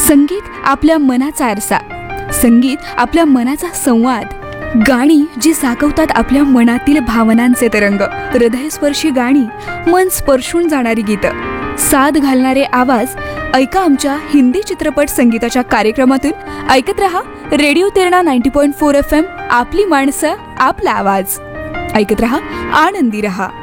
संगीत आपल्या मनाचा आरसा, संगीत आपल्या मनाचा संवाद, गाणी जी साकवतात आपल्या मनातील भावनांचे तरंग, हृदयस्पर्शी गाणी, मन स्पर्शून जाणारी गीतं, साद घालणारे आवाज. ऐका आमच्या हिंदी चित्रपट संगीताच्या कार्यक्रमातून. ऐकत रहा रेडिओ तिरणा 90.4 FM. आपली माणसं, आपला आवाज. ऐकत रहा, आनंदी रहा.